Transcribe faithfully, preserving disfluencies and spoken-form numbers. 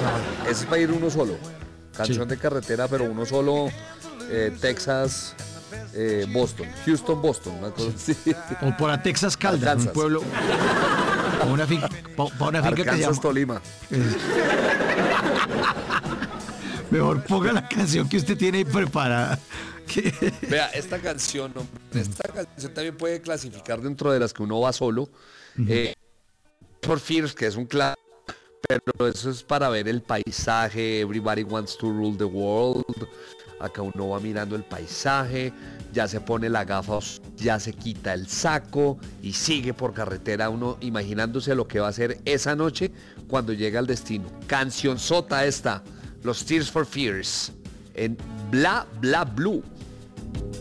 Ese es para ir uno solo. Canción Sí. de carretera, pero uno solo. eh, Texas, eh, Boston. Houston, Boston. Una cosa así. O por a Texas Caldas, un Arkansas. pueblo. O una finca, pa- pa una finca que se Arkansas, llama. Tolima. Mejor ponga la canción que usted tiene ahí preparada. Que- Vea, esta canción, hombre, esta canción también puede clasificar dentro de las que uno va solo. Eh, por Fears, que es un clásico, pero eso es para ver el paisaje. Everybody wants to rule the world. Acá uno va mirando el paisaje, ya se pone la gafa, ya se quita el saco y sigue por carretera uno imaginándose lo que va a hacer esa noche cuando llega al destino. Canción sota esta, los Tears for Fears, en Bla Bla Blue.